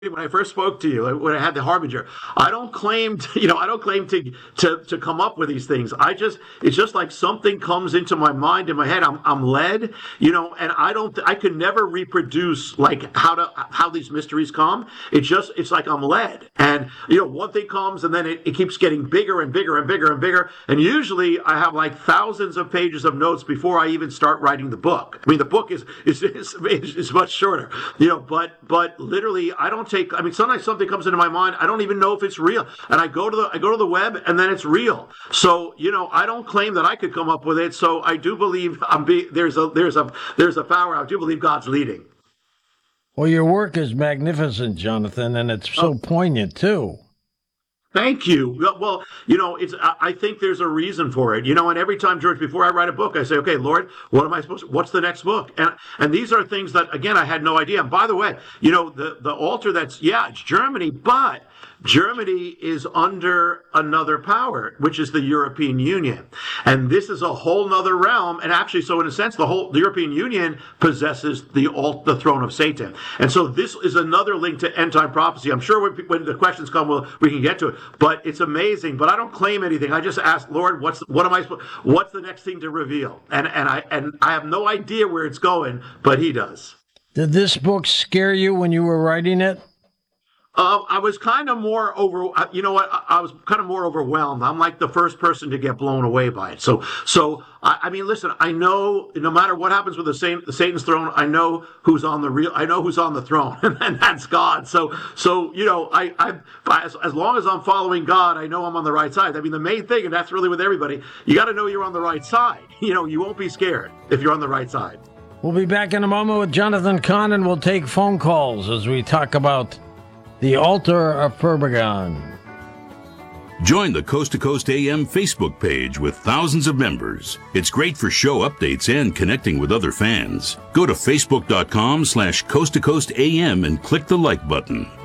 when I first spoke to you, when I had the Harbinger, I don't claim to, I don't claim to come up with these things. It's just like something comes into my mind, in my head. I'm led, and I could never reproduce like how these mysteries come. It's like I'm led, and one thing comes, and then it keeps getting bigger and bigger and bigger and bigger, and usually I have like thousands of pages of notes before I even start writing the book. I mean, the book is much shorter, but literally I don't take. I mean, sometimes something comes into my mind. I don't even know if it's real, and I go to the web, and then it's real. So I don't claim that I could come up with it. So I do believe there's a power. I do believe God's leading. Well, your work is magnificent, Jonathan, and it's so poignant too. Thank you. Well, I think there's a reason for it, and every time, George, before I write a book, I say, okay, Lord, what's the next book? And these are things that, again, I had no idea. And by the way, the altar it's Germany, but Germany is under another power, which is the European Union. And this is a whole nother realm. And actually, so in a sense, the European Union possesses the throne of Satan. And so this is another link to end time prophecy. I'm sure when the questions come, we can get to it. But it's amazing. But I don't claim anything. I just ask, Lord, what's the next thing to reveal? And I have no idea where it's going, but He does. Did this book scare you when you were writing it? I was kind of more I was kind of more overwhelmed. I'm like the first person to get blown away by it. So I mean, listen, I know no matter what happens with the Satan's throne, I know who's on the throne, and that's God. So I as long as I'm following God, I know I'm on the right side. I mean, the main thing, and that's really with everybody, you got to know you're on the right side. You won't be scared if you're on the right side. We'll be back in a moment with Jonathan Cahn, and we'll take phone calls as we talk about the altar of Pergamon. Join the Coast to Coast AM Facebook page with thousands of members. It's great for show updates and connecting with other fans. Go to facebook.com/Coast to Coast AM and click the like button.